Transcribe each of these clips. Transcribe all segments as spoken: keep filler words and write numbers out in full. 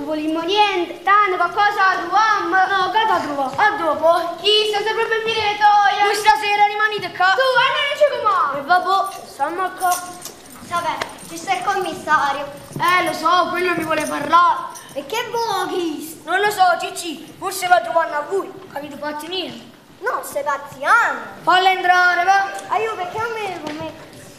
volimmo niente, tanto qualcosa troviamo. No, che ti trovo? A dopo. Chissà se proprio mi diretoia. Questa sera rimanete qua. Tu, andateci com'è. E vabbè, stiamo qua. Vabbè, ci sta il commissario. Eh, lo so, quello mi vuole parlare. E che vuoi? Non lo so, Cicci, forse va a trovare a voi. Avete fatto niente? No, stai pazziando. Falla entrare, va. Aiuto, perché non me ne come?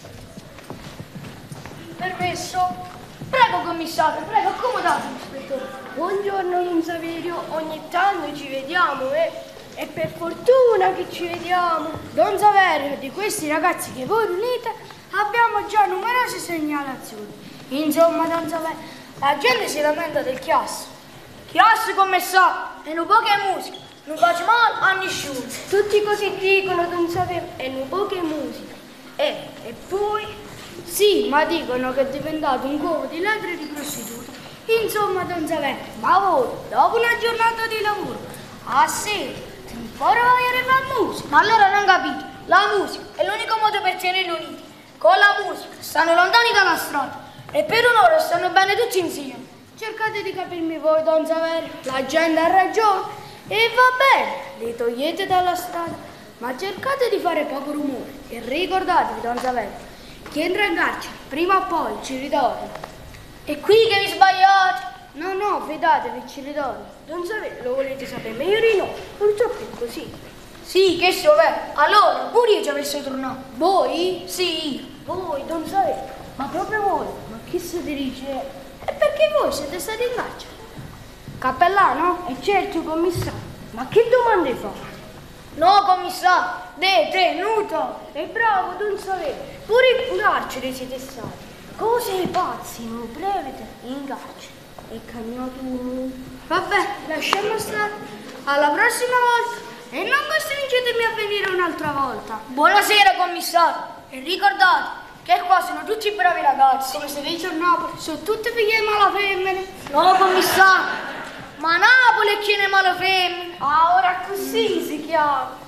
Permesso? Prego, commissario, prego, accomodatevi, ispettore. Buongiorno, Don Saverio, ogni tanto ci vediamo, eh? E per fortuna che ci vediamo. Don Saverio, di questi ragazzi che voi riunite, abbiamo già numerose segnalazioni. Insomma, Don Saverio, la gente si lamenta del chiasso. Chiasso, commissario, e non poche musica, non faccio male a nessuno. Tutti così dicono, Don Saverio, e non poche musica. E, e poi... Sì, ma dicono che è diventato un covo di ladri e di prostitute. Insomma, Don Saverio, ma voi, dopo una giornata di lavoro, a sera, ancora voglio fare musica? Ma allora non capito, la musica è l'unico modo per tenerli uniti. Con la musica stanno lontani dalla strada e per un'ora stanno bene tutti insieme. Cercate di capirmi voi, Don Saverio, la gente ha ragione e va bene, li togliete dalla strada, ma cercate di fare poco rumore e ricordatevi, Don Saverio, chi entra in carcere, prima o poi ci ritorna. È qui che vi sbagliate. No, no, fidatevi, ci ritorna. Don Saverio, lo volete sapere meglio di no? Purtroppo è così. Sì, che so, beh. Allora, pure io ci avessi tornato. Voi? Sì. Voi, Don Saverio? Ma proprio voi? Ma chi si dirige? E perché voi siete stati in carcere? Cappellano? E certo, commissario. Ma che domande fa? No, commissario, detenuto. E bravo, Don Saverio. Pure in carcere siete stati. Cose pazzi, non prevede in carcere. E cagnato. Vabbè, lasciamo stare. Alla prossima volta. E non costringetemi a venire un'altra volta. Buonasera, commissario. E ricordate che qua sono tutti bravi ragazzi. Come si dice a Napoli, sono tutte figlie di malafemmine. No, commissario, ma Napoli è chi ne malafemmine. Ah, ora così si chiama.